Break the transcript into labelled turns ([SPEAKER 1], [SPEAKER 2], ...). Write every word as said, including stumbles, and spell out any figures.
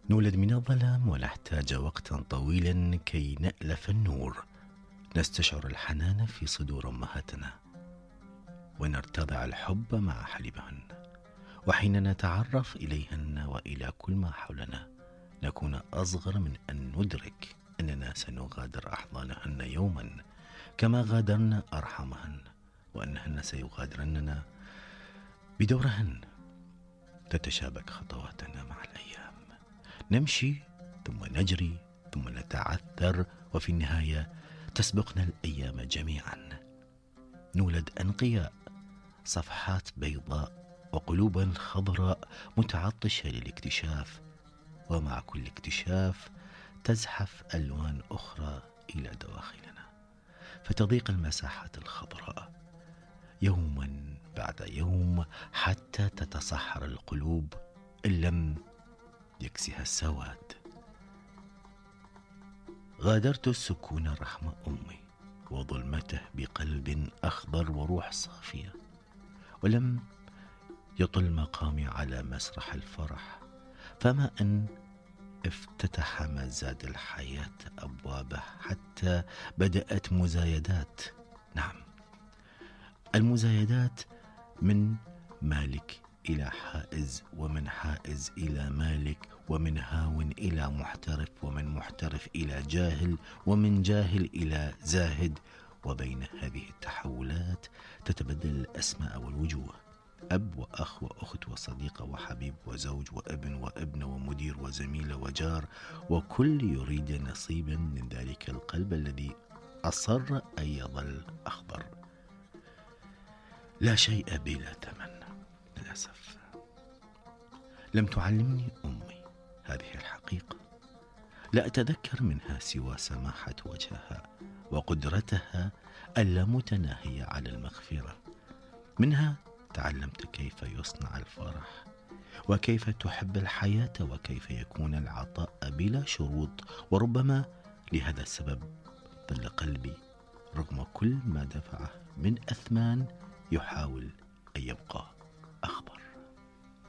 [SPEAKER 1] نولد من الظلام ونحتاج وقتا طويلا كي نألف النور، نستشعر الحنان في صدور أمهاتنا ونرتضع الحب مع حليبهن، وحين نتعرف إليهن وإلى كل ما حولنا نكون أصغر من أن ندرك أننا سنغادر أحضانهن يوما كما غادرنا أرحامهن، وأنهن سيغادرننا بدورهن. تتشابك خطواتنا مع الأيام، نمشي ثم نجري ثم نتعثر، وفي النهاية تسبقنا الأيام جميعا. نولد أنقياء، صفحات بيضاء وقلوبا خضراء متعطشة للاكتشاف، ومع كل اكتشاف تزحف ألوان أخرى إلى دواخلنا، فتضيق المساحات الخضراء يوما بعد يوم حتى تتصحر القلوب إن لم يكسها السواد. غادرت السكون رحم أمي وظلمته بقلب أخضر وروح صافية، ولم يطل مقامي على مسرح الفرح، فما أن افتتح مزاد الحياة أبوابه حتى بدأت مزايدات. نعم، المزايدات من مالك إلى حائز، ومن حائز إلى مالك، ومن هاون إلى محترف، ومن محترف إلى جاهل، ومن جاهل إلى زاهد. وبين هذه التحولات تتبدل الأسماء والوجوه، أب وأخ وأخت وصديقة وحبيب وزوج وابن وابنة ومدير وزميلة وجار، وكل يريد نصيبا من ذلك القلب الذي أصر أن يظل أخضر. لا شيء بلا ثمن للأسف. لم تعلمني أمي هذه الحقيقة، لا أتذكر منها سوى سماحة وجهها وقدرتها اللامتناهية على المغفرة. منها تعلمت كيف يصنع الفرح، وكيف تحب الحياة، وكيف يكون العطاء بلا شروط. وربما لهذا السبب ظل قلبي رغم كل ما دفعه من أثمان يحاول أن يبقى.